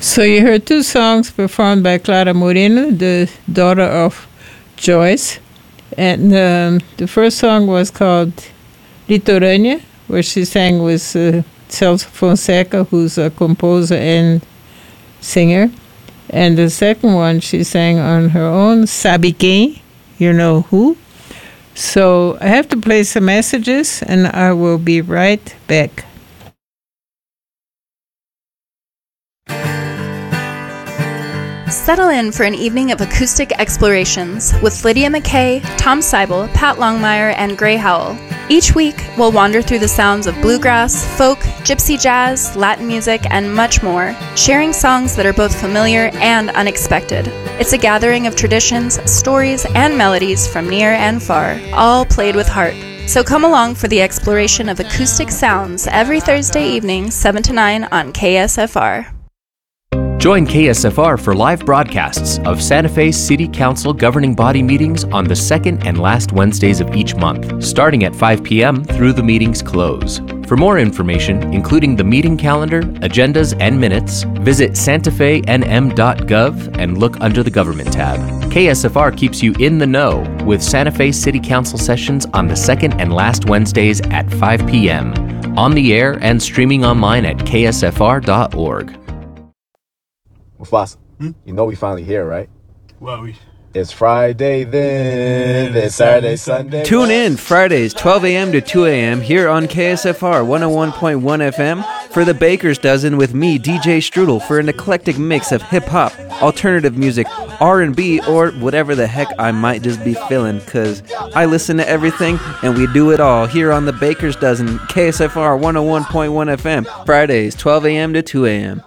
So you heard two songs performed by Clara Moreno, the daughter of Joyce. And the first song was called Litorânea, where she sang with Celso Fonseca, who's a composer and singer. And the second one she sang on her own, Sabe Quem, you know who. So I have to play some messages, and I will be right back. Settle in for an evening of acoustic explorations with Lydia McKay, Tom Seibel, Pat Longmire, and Gray Howell. Each week, we'll wander through the sounds of bluegrass, folk, gypsy jazz, Latin music, and much more, sharing songs that are both familiar and unexpected. It's a gathering of traditions, stories, and melodies from near and far, all played with heart. So come along for the exploration of acoustic sounds every Thursday evening, 7 to 9 on KSFR. Join KSFR for live broadcasts of Santa Fe City Council governing body meetings on the second and last Wednesdays of each month, starting at 5 p.m. through the meeting's close. For more information, including the meeting calendar, agendas, and minutes, visit santafenm.gov and look under the Government tab. KSFR keeps you in the know with Santa Fe City Council sessions on the second and last Wednesdays at 5 p.m. On the air and streaming online at ksfr.org. Mufasa, you know we finally here, right? Well, It's Friday then, it's Saturday, Sunday. Tune in Fridays, 12 a.m. to 2 a.m. here on KSFR 101.1 FM for the Baker's Dozen with me, DJ Strudel, for an eclectic mix of hip-hop, alternative music, R&B, or whatever the heck I might just be feeling, because I listen to everything and we do it all here on the Baker's Dozen, KSFR 101.1 FM, Fridays, 12 a.m. to 2 a.m.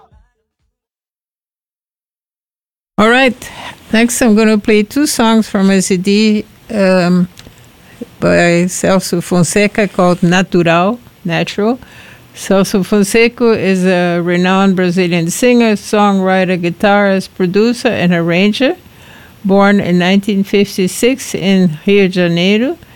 All right. Next, I'm going to play two songs from a CD by Celso Fonseca called Natural. Celso Fonseca is a renowned Brazilian singer, songwriter, guitarist, producer, and arranger. Born in 1956 in Rio de Janeiro,